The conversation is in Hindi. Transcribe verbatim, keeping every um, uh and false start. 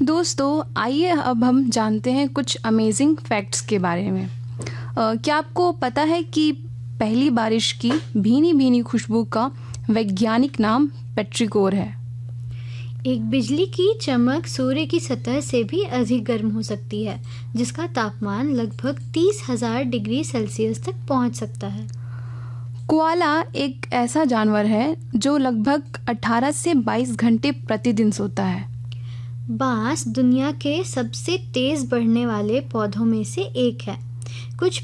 दोस्तों, आइए अब हम जानते हैं कुछ अमेजिंग फैक्ट्स के बारे में। अ, क्या आपको पता है कि पहली बारिश की भीनी भीनी खुशबू का वैज्ञानिक नाम पेट्रिकोर है? एक बिजली की चमक सूर्य की सतह से भी अधिक गर्म हो सकती है, जिसका तापमान लगभग तीस हजार डिग्री सेल्सियस तक पहुंच सकता है। कोआला एक ऐसा जानवर है जो लगभग अठारह से बाईस घंटे प्रतिदिन सोता है। बांस दुनिया के सबसे तेज बढ़ने वाले पौधों में से एक है। कुछ